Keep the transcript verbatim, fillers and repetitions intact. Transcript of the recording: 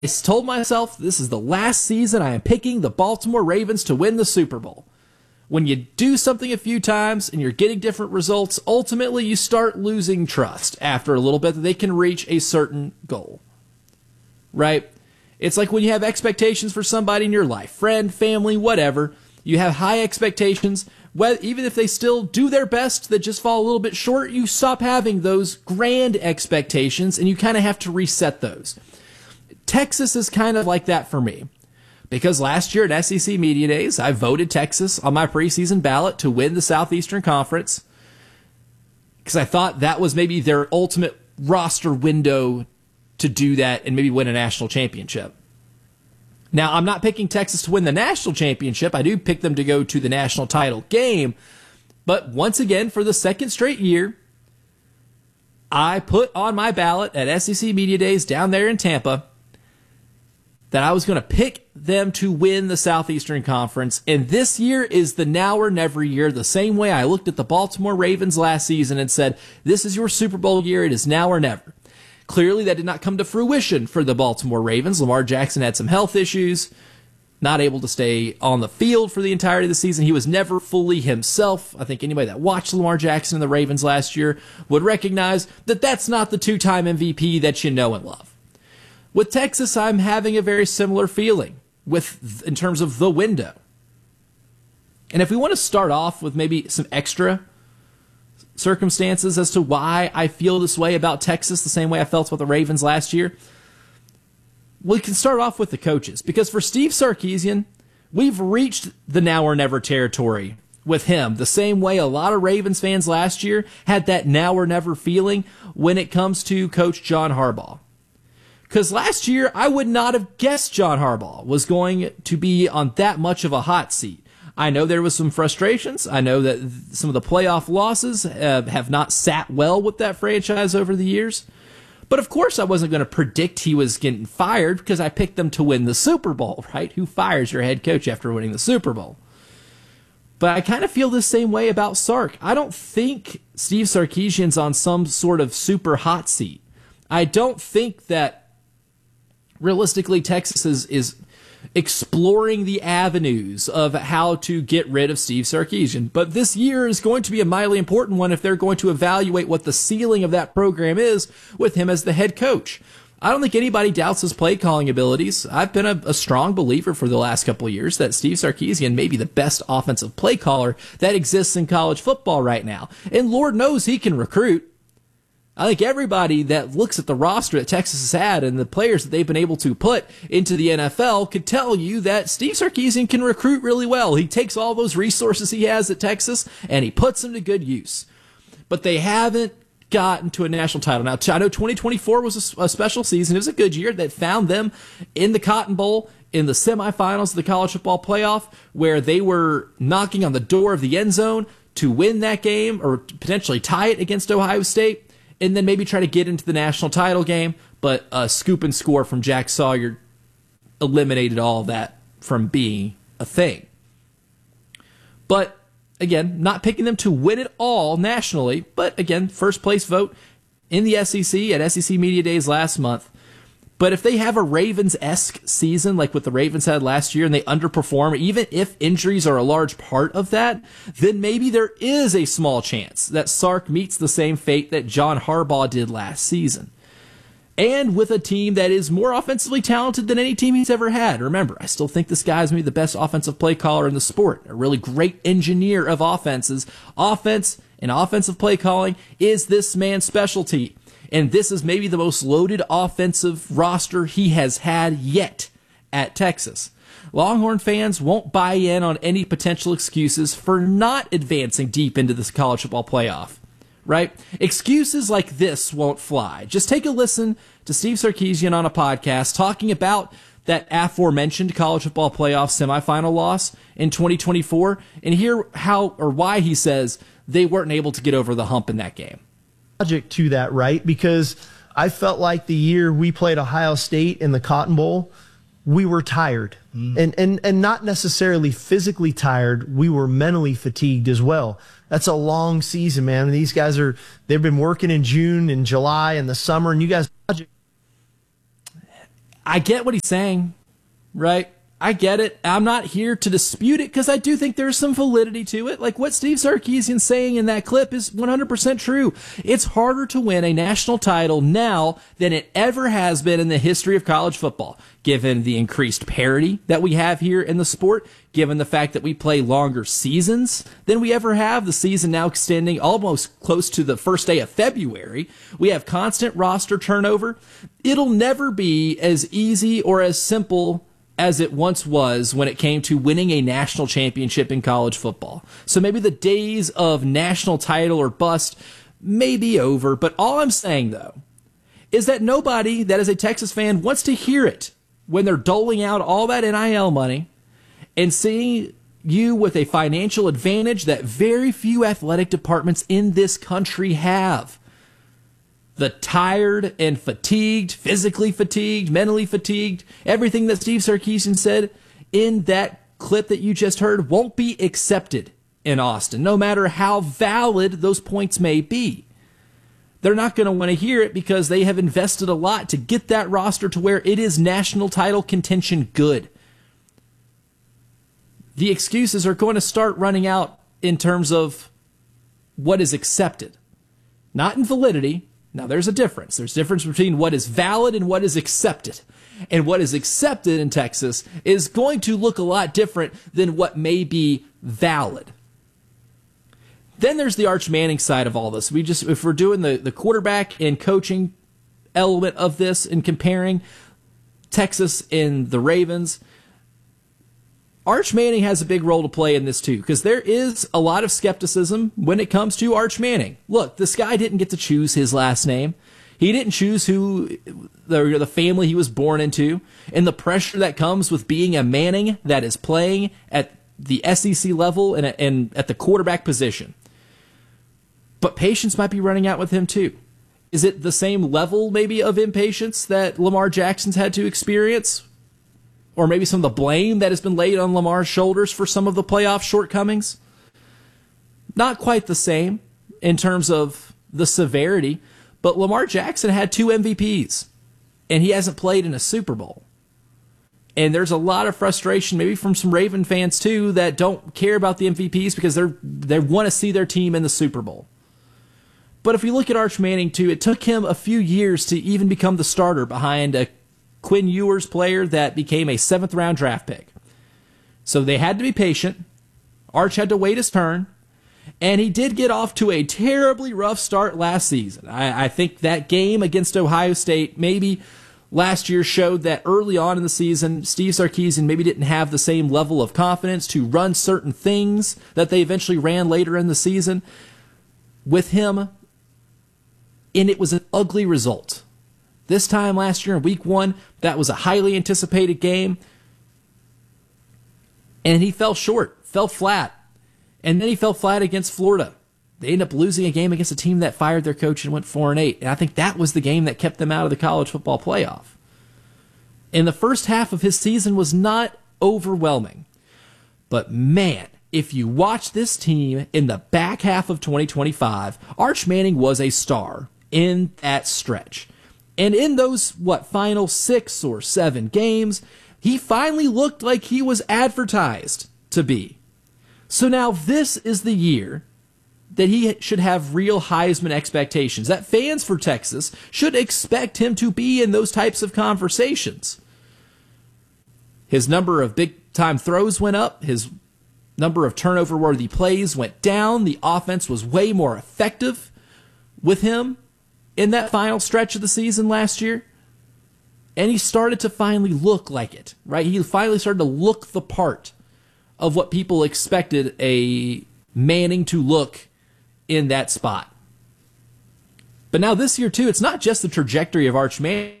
I told myself this is the last season I am picking the Baltimore Ravens to win the Super Bowl. When you do something a few times and you're getting different results, ultimately you start losing trust after a little bit that they can reach a certain goal. Right? It's like when you have expectations for somebody in your life, friend, family, whatever. You have high expectations. Even if they still do their best, that just fall a little bit short, you stop having those grand expectations and you kind of have to reset those. Texas is kind of like that for me. Because last year at S E C Media Days, I voted Texas on my preseason ballot to win the Southeastern Conference. Because I thought that was maybe their ultimate roster window to do that and maybe win a national championship. Now, I'm not picking Texas to win the national championship. I do pick them to go to the national title game. But once again, for the second straight year, I put on my ballot at S E C Media Days down there in Tampa that I was going to pick them to win the Southeastern Conference. And this year is the now or never year, the same way I looked at the Baltimore Ravens last season and said, this is your Super Bowl year. It is now or never. Clearly, that did not come to fruition for the Baltimore Ravens. Lamar Jackson had some health issues, not able to stay on the field for the entirety of the season. He was never fully himself. I think anybody that watched Lamar Jackson and the Ravens last year would recognize that that's not the two-time M V P that you know and love. With Texas, I'm having a very similar feeling with in terms of the window. And if we want to start off with maybe some extra circumstances as to why I feel this way about Texas, the same way I felt about the Ravens last year, we can start off with the coaches. Because for Steve Sarkisian, we've reached the now or never territory with him, the same way a lot of Ravens fans last year had that now or never feeling when it comes to Coach John Harbaugh. Because last year, I would not have guessed John Harbaugh was going to be on that much of a hot seat. I know there was some frustrations. I know that some of the playoff losses uh, have not sat well with that franchise over the years. But of course, I wasn't going to predict he was getting fired because I picked them to win the Super Bowl, right? Who fires your head coach after winning the Super Bowl? But I kind of feel the same way about Sark. I don't think Steve Sarkisian's on some sort of super hot seat. I don't think that realistically, Texas is, is exploring the avenues of how to get rid of Steve Sarkisian. But this year is going to be a mightily important one if they're going to evaluate what the ceiling of that program is with him as the head coach. I don't think anybody doubts his play calling abilities. I've been a, a strong believer for the last couple of years that Steve Sarkisian may be the best offensive play caller that exists in college football right now. And Lord knows he can recruit. I think everybody that looks at the roster that Texas has had and the players that they've been able to put into the N F L could tell you that Steve Sarkisian can recruit really well. He takes all those resources he has at Texas and he puts them to good use. But they haven't gotten to a national title. Now, I know twenty twenty-four was a, a special season. It was a good year that found them in the Cotton Bowl in the semifinals of the college football playoff where they were knocking on the door of the end zone to win that game or potentially tie it against Ohio State. And then maybe try to get into the national title game, but a scoop and score from Jack Sawyer eliminated all of that from being a thing. But, again, not picking them to win it all nationally, but, again, first place vote in the S E C at S E C Media Days last month. But if they have a Ravens-esque season like what the Ravens had last year and they underperform, even if injuries are a large part of that, then maybe there is a small chance that Sark meets the same fate that John Harbaugh did last season. And with a team that is more offensively talented than any team he's ever had. Remember, I still think this guy is maybe the best offensive play caller in the sport, a really great engineer of offenses. Offense and offensive play calling is this man's specialty. And this is maybe the most loaded offensive roster he has had yet at Texas. Longhorn fans won't buy in on any potential excuses for not advancing deep into this college football playoff, right? Excuses like this won't fly. Just take a listen to Steve Sarkisian on a podcast talking about that aforementioned college football playoff semifinal loss in twenty twenty-four and hear how or why he says they weren't able to get over the hump in that game. Logic to that, right? Because I felt like the year we played Ohio State in the Cotton Bowl, we were tired. Mm. And, and, and not necessarily physically tired, we were mentally fatigued as well. That's a long season, man. These guys are, they've been working in June and July and the summer, and you guys. I get what he's saying, right? I get it. I'm not here to dispute it because I do think there's some validity to it. Like what Steve Sarkisian's saying in that clip is one hundred percent true. It's harder to win a national title now than it ever has been in the history of college football, given the increased parity that we have here in the sport, given the fact that we play longer seasons than we ever have, the season now extending almost close to the first day of February. We have constant roster turnover. It'll never be as easy or as simple as it once was when it came to winning a national championship in college football. So maybe the days of national title or bust may be over, but all I'm saying, though, is that nobody that is a Texas fan wants to hear it when they're doling out all that N I L money and seeing you with a financial advantage that very few athletic departments in this country have. The tired and fatigued, physically fatigued, mentally fatigued, everything that Steve Sarkisian said in that clip that you just heard won't be accepted in Austin, no matter how valid those points may be. They're not going to want to hear it because they have invested a lot to get that roster to where it is national title contention good. The excuses are going to start running out in terms of what is accepted, not in validity. Now, there's a difference. There's a difference between what is valid and what is accepted. And what is accepted in Texas is going to look a lot different than what may be valid. Then there's the Arch Manning side of all this. We just, if we're doing the, the quarterback and coaching element of this and comparing Texas and the Ravens, Arch Manning has a big role to play in this too, because there is a lot of skepticism when it comes to Arch Manning. Look, this guy didn't get to choose his last name. He didn't choose who the, the family he was born into, and the pressure that comes with being a Manning that is playing at the S E C level and, and at the quarterback position. But patience might be running out with him too. Is it the same level maybe of impatience that Lamar Jackson's had to experience? Or maybe some of the blame that has been laid on Lamar's shoulders for some of the playoff shortcomings? Not quite the same in terms of the severity, but Lamar Jackson had two M V Ps, and he hasn't played in a Super Bowl. And there's a lot of frustration, maybe from some Raven fans too, that don't care about the M V Ps because they're they want to see their team in the Super Bowl. But if we look at Arch Manning too, it took him a few years to even become the starter behind a Quinn Ewers player that became a seventh round draft pick. So they had to be patient. Arch had to wait his turn. And he did get off to a terribly rough start last season. I, I think that game against Ohio State maybe last year showed that early on in the season, Steve Sarkisian maybe didn't have the same level of confidence to run certain things that they eventually ran later in the season with him. And it was an ugly result. This time last year in week one, that was a highly anticipated game. And he fell short, fell flat. And then he fell flat against Florida. They ended up losing a game against a team that fired their coach and went four and eight. And I think that was the game that kept them out of the college football playoff. And the first half of his season was not overwhelming. But man, if you watch this team in the back half of twenty twenty-five, Arch Manning was a star in that stretch. And in those, what, final six or seven games, he finally looked like he was advertised to be. So now this is the year that he should have real Heisman expectations, that fans for Texas should expect him to be in those types of conversations. His number of big-time throws went up. His number of turnover-worthy plays went down. The offense was way more effective with him in that final stretch of the season last year. And he started to finally look like it, right? He finally started to look the part of what people expected a Manning to look in that spot. But now this year, too, it's not just the trajectory of Arch Manning.